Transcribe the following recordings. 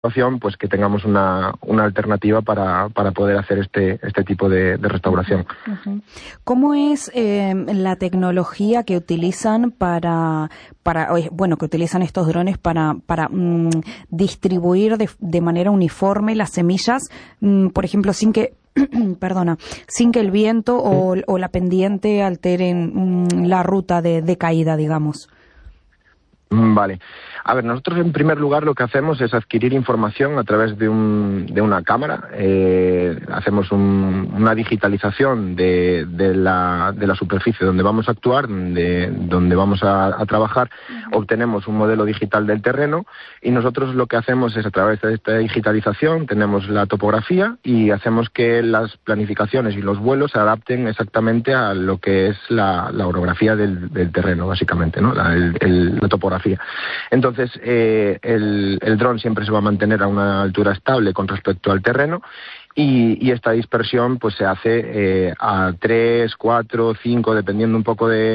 pues que tengamos una alternativa para poder hacer este tipo de restauración. Uh-huh. ¿Cómo es la tecnología que utilizan que utilizan estos drones para distribuir de manera uniforme las semillas, por ejemplo, sin que sin que el viento o la pendiente alteren la ruta de caída, digamos? Vale. A ver, nosotros en primer lugar lo que hacemos es adquirir información a través de una cámara. Hacemos una digitalización de la superficie donde vamos a actuar, donde vamos a trabajar. Obtenemos un modelo digital del terreno y nosotros lo que hacemos es, a través de esta digitalización, tenemos la topografía y hacemos que las planificaciones y los vuelos se adapten exactamente a lo que es la orografía del terreno, básicamente, ¿no? La topografía. Entonces, el dron siempre se va a mantener a una altura estable con respecto al terreno y esta dispersión pues se hace a 3, 4, 5, dependiendo un poco de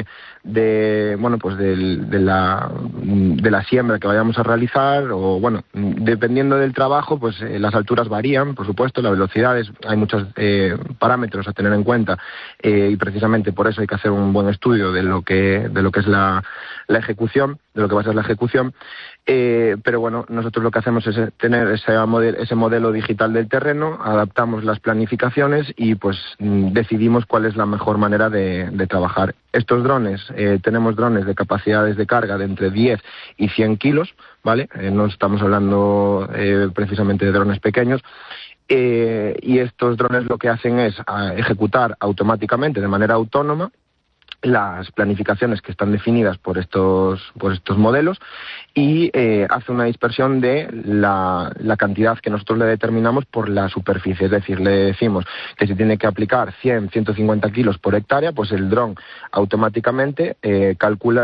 la siembra que vayamos a realizar, o bueno, dependiendo del trabajo, pues las alturas varían, por supuesto, las velocidades, hay muchos parámetros a tener en cuenta y precisamente por eso hay que hacer un buen estudio de lo que es la ejecución, de lo que va a ser la ejecución. Pero bueno, nosotros lo que hacemos es tener ese modelo digital del terreno, adaptamos las planificaciones y pues decidimos cuál es la mejor manera de trabajar. Estos drones, tenemos drones de capacidades de carga de entre 10 y 100 kilos, ¿vale? No estamos hablando precisamente de drones pequeños. Y estos drones lo que hacen es ejecutar automáticamente, de manera autónoma, las planificaciones que están definidas por estos modelos y hace una dispersión de la cantidad que nosotros le determinamos por la superficie. Es decir, le decimos que se tiene que aplicar 100, 150 kilos por hectárea, pues el dron automáticamente calcula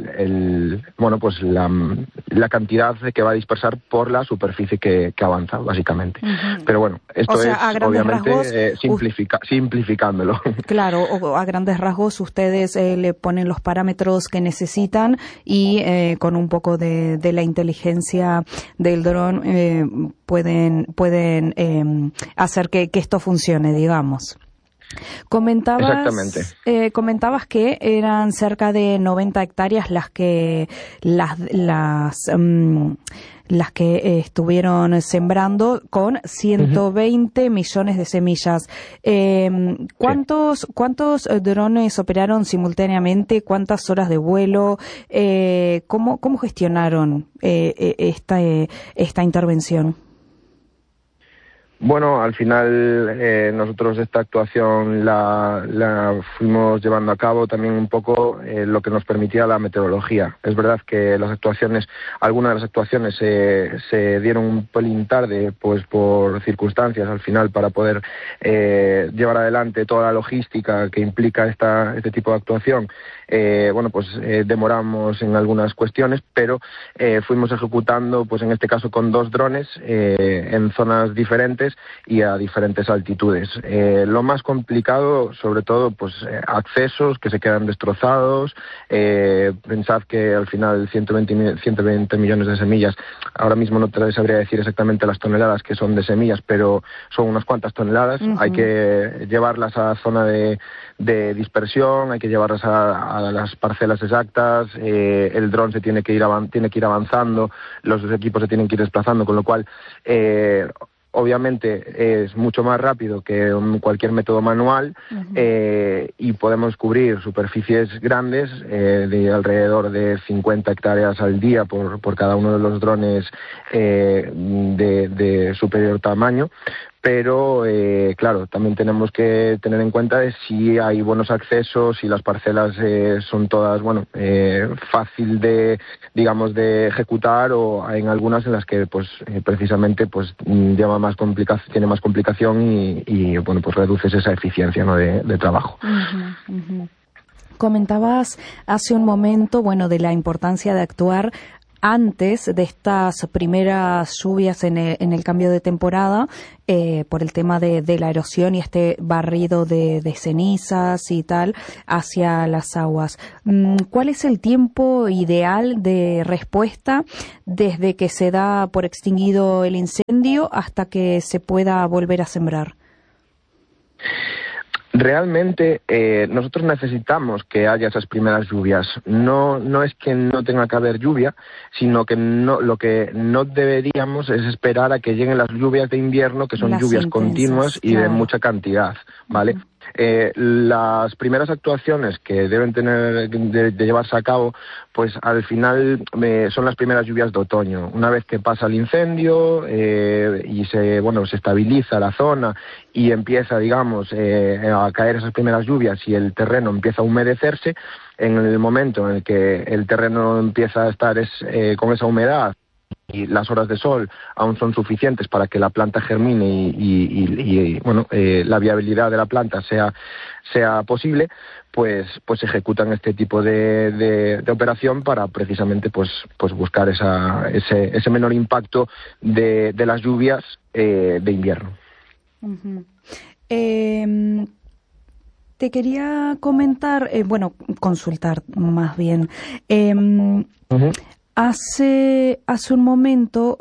la cantidad que va a dispersar por la superficie que avanza, básicamente. Uh-huh. Pero bueno, esto es obviamente simplificándolo. Claro, o a grandes rasgos ustedes le ponen los parámetros que necesitan y con un poco de la inteligencia del dron pueden hacer que esto funcione, digamos. Comentabas que eran cerca de 90 hectáreas las que estuvieron sembrando con 120 millones de semillas. ¿Cuántos drones operaron simultáneamente? ¿Cuántas horas de vuelo? ¿Cómo gestionaron esta intervención? Bueno, al final nosotros esta actuación la fuimos llevando a cabo también un poco lo que nos permitía la meteorología. Es verdad que algunas de las actuaciones se dieron un pelín tarde, pues por circunstancias al final, para poder llevar adelante toda la logística que implica este tipo de actuación. Demoramos en algunas cuestiones, pero fuimos ejecutando, pues en este caso con 2 drones en zonas diferentes y a diferentes altitudes. Lo más complicado, sobre todo, pues accesos que se quedan destrozados. Pensad que al final 120 millones de semillas, ahora mismo no te sabría decir exactamente las toneladas que son de semillas, pero son unas cuantas toneladas. Uh-huh. Hay que llevarlas a zona de dispersión, hay que llevarlas a las parcelas exactas, el dron tiene que ir avanzando, los equipos se tienen que ir desplazando, con lo cual obviamente es mucho más rápido que cualquier método manual. Uh-huh. Y podemos cubrir superficies grandes de alrededor de 50 hectáreas al día por cada uno de los drones de superior tamaño. Pero, claro, también tenemos que tener en cuenta de si hay buenos accesos, si las parcelas son todas, fácil de ejecutar, o hay en algunas en las que, pues, precisamente, pues, tiene más complicación y pues reduces esa eficiencia, ¿no?, de trabajo. Uh-huh, uh-huh. Comentabas hace un momento, de la importancia de actuar antes de estas primeras lluvias en el cambio de temporada, por el tema de la erosión y este barrido de cenizas y tal hacia las aguas. ¿Cuál es el tiempo ideal de respuesta desde que se da por extinguido el incendio hasta que se pueda volver a sembrar? Realmente nosotros necesitamos que haya esas primeras lluvias. No es que no tenga que haber lluvia, sino que lo que no deberíamos es esperar a que lleguen las lluvias de invierno, que son las lluvias intensas, continuas y de mucha cantidad, ¿vale? Las primeras actuaciones que deben tener de llevarse a cabo, pues al final son las primeras lluvias de otoño. Una vez que pasa el incendio y se estabiliza la zona y empieza, digamos, a caer esas primeras lluvias y el terreno empieza a humedecerse, en el momento en el que el terreno empieza a estar con esa humedad y las horas de sol aún son suficientes para que la planta germine y la viabilidad de la planta sea posible, pues se ejecutan este tipo de operación para precisamente pues buscar ese menor impacto de las lluvias de invierno. Uh-huh. Te quería comentar, consultar más bien. Uh-huh. Hace un momento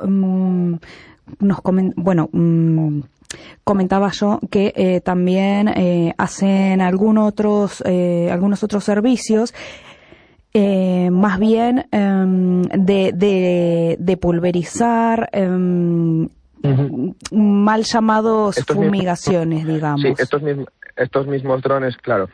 comentaba yo que también hacen algunos otros servicios, más bien de pulverizar, mal llamados fumigaciones, digamos. Sí, estos mismos drones, claro,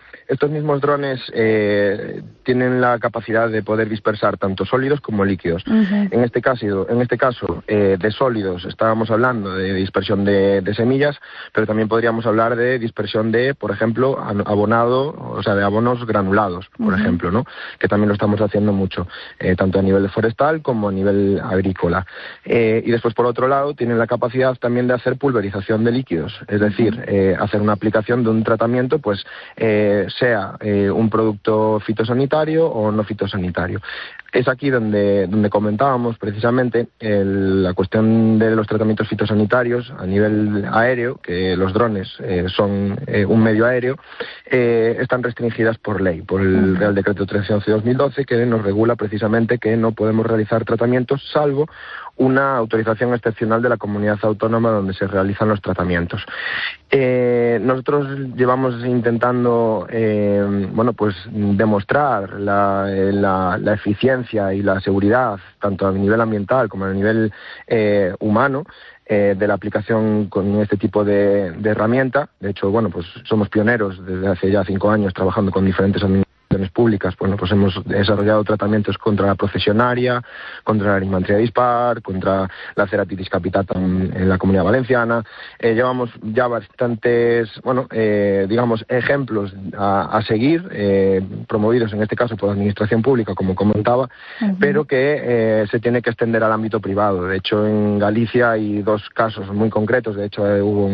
tienen la capacidad de poder dispersar tanto sólidos como líquidos. Uh-huh. En este caso, de sólidos estábamos hablando de dispersión de semillas, pero también podríamos hablar de dispersión de, por ejemplo, abonado, o sea, de abonos granulados, por uh-huh. ejemplo, ¿no? Que también lo estamos haciendo mucho, tanto a nivel forestal como a nivel agrícola. Y después, por otro lado, tienen la capacidad también de hacer pulverización de líquidos, es decir, hacer una aplicación de un tratamiento, pues sea un producto fitosanitario o no fitosanitario. Es aquí donde comentábamos precisamente la cuestión de los tratamientos fitosanitarios a nivel aéreo, que los drones son un medio aéreo, están restringidas por ley, por el Real Decreto 1311/2012, que nos regula precisamente que no podemos realizar tratamientos salvo una autorización excepcional de la comunidad autónoma donde se realizan los tratamientos. Nosotros llevamos intentando demostrar la eficiencia y la seguridad, tanto a nivel ambiental como a nivel humano, de la aplicación con este tipo de herramienta. De hecho, somos pioneros desde hace ya 5 años trabajando con diferentes administraciones públicas. Pues hemos desarrollado tratamientos contra la procesionaria, contra la limantría dispar, contra la ceratitis capitata en la Comunidad Valenciana. Llevamos ya bastantes, ejemplos a seguir, promovidos en este caso por la administración pública, como comentaba, uh-huh. pero que se tiene que extender al ámbito privado. De hecho, en Galicia hay 2 casos muy concretos. De hecho, hubo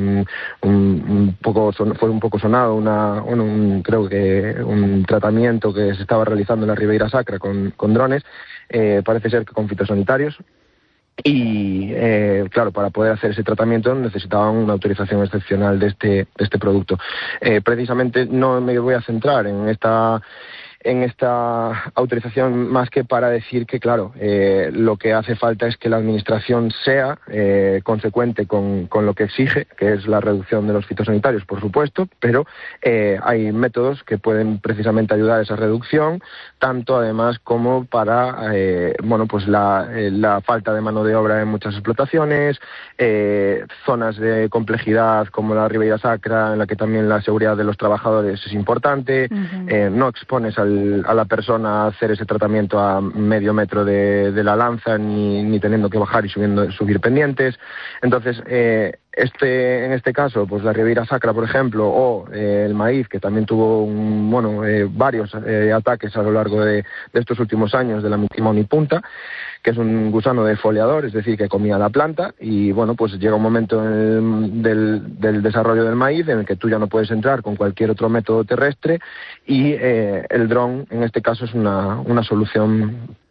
fue un poco sonado creo que un tratamiento que se estaba realizando en la Ribeira Sacra con drones, parece ser que con fitosanitarios, y claro, para poder hacer ese tratamiento necesitaban una autorización excepcional de este producto. Precisamente no me voy a centrar en esta autorización más que para decir que, claro, lo que hace falta es que la administración sea consecuente con lo que exige, que es la reducción de los fitosanitarios, por supuesto, pero hay métodos que pueden precisamente ayudar a esa reducción, tanto además como para la falta de mano de obra en muchas explotaciones, zonas de complejidad como la Ribeira Sacra, en la que también la seguridad de los trabajadores es importante. Uh-huh. No expones a la persona a hacer ese tratamiento a medio metro de la lanza, ni teniendo que bajar y subir pendientes. Entonces, en este caso, pues la Ribeira Sacra, por ejemplo, o el maíz, que también tuvo varios ataques a lo largo de estos últimos años de la mittimonipunta, que es un gusano defoliador, es decir, que comía la planta, y pues llega un momento del desarrollo del maíz en el que tú ya no puedes entrar con cualquier otro método terrestre, y el dron en este caso es una solución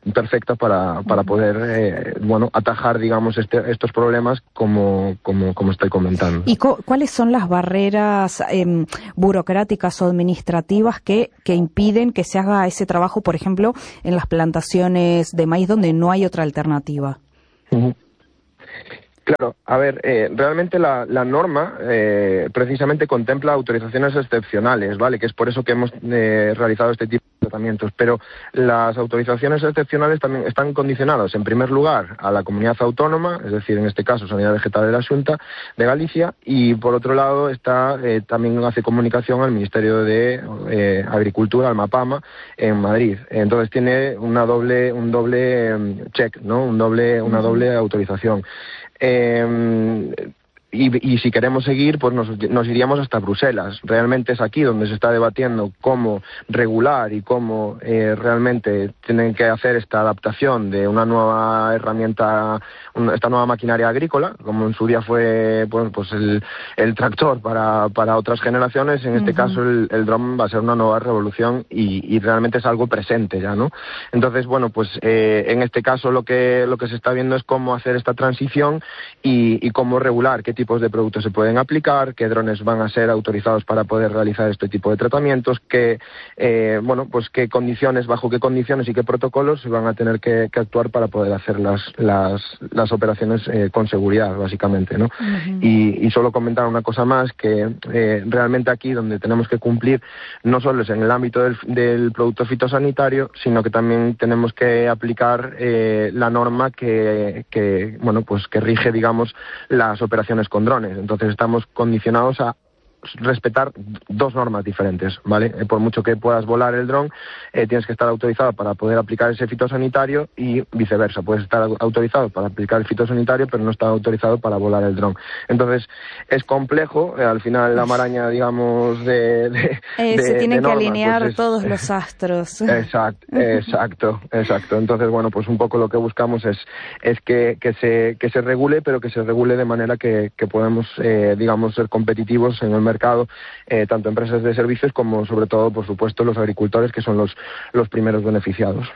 perfecta para poder atajar, digamos, estos problemas como estoy comentando. ¿Y cuáles son las barreras burocráticas o administrativas que impiden que se haga ese trabajo, por ejemplo, en las plantaciones de maíz donde no hay otra alternativa? Uh-huh. Claro, a ver, realmente la norma precisamente contempla autorizaciones excepcionales, ¿vale? Que es por eso que hemos realizado este tipo de tratamientos. Pero las autorizaciones excepcionales también están condicionadas, en primer lugar, a la comunidad autónoma, es decir, en este caso, Sanidad Vegetal de la Xunta de Galicia, y por otro lado también hace comunicación al Ministerio de Agricultura, al MAPAMA, en Madrid. Entonces tiene un doble check, ¿no? Una doble autorización. Y si queremos seguir, pues nos iríamos hasta Bruselas. Realmente es aquí donde se está debatiendo cómo regular y cómo realmente tienen que hacer esta adaptación de una nueva herramienta, esta nueva maquinaria agrícola, como en su día fue pues el tractor para otras generaciones. En este caso el dron va a ser una nueva revolución y realmente es algo presente ya, ¿no? Entonces, bueno, pues en este caso lo que se está viendo es cómo hacer esta transición y cómo regular qué tipos de productos se pueden aplicar, qué drones van a ser autorizados para poder realizar este tipo de tratamientos, bajo qué condiciones y qué protocolos se van a tener que actuar para poder hacer las operaciones con seguridad, básicamente, ¿no? Uh-huh. Y solo comentar una cosa más, que realmente aquí donde tenemos que cumplir no solo es en el ámbito del producto fitosanitario, sino que también tenemos que aplicar la norma que rige, digamos, las operaciones con drones. Entonces estamos condicionados a respetar dos normas diferentes, ¿vale? Por mucho que puedas volar el dron, tienes que estar autorizado para poder aplicar ese fitosanitario y viceversa. Puedes estar autorizado para aplicar el fitosanitario, pero no está autorizado para volar el dron. Entonces, es complejo. Al final, la maraña, digamos, se tienen que alinear pues todos los astros. Exacto. Entonces, bueno, pues un poco lo que buscamos es que se regule, pero que se regule de manera que podamos, digamos, ser competitivos en el mercado, tanto empresas de servicios como, sobre todo, por supuesto, los agricultores, que son los primeros beneficiados.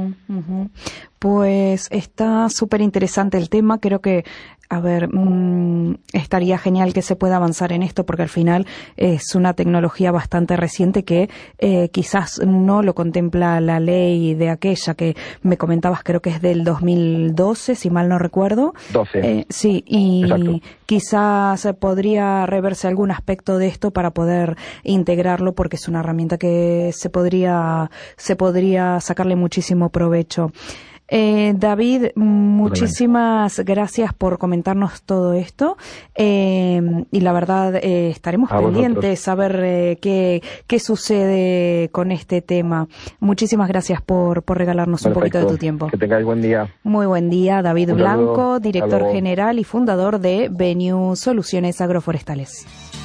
Pues está súper interesante el tema. Creo que, estaría genial que se pueda avanzar en esto, porque al final es una tecnología bastante reciente que quizás no lo contempla la ley de aquella que me comentabas, creo que es del 2012, si mal no recuerdo. 12. Sí, y exacto. Quizás podría reverse algún aspecto de esto para poder integrarlo, porque es una herramienta que se podría sacarle muchísimo provecho. David, muchísimas gracias por comentarnos todo esto, y la verdad estaremos pendientes a ver qué sucede con este tema. Muchísimas gracias por regalarnos un poquito de tu tiempo. Que tengáis buen día. Muy buen día, David Blanco, director general y fundador de Venue Soluciones Agroforestales.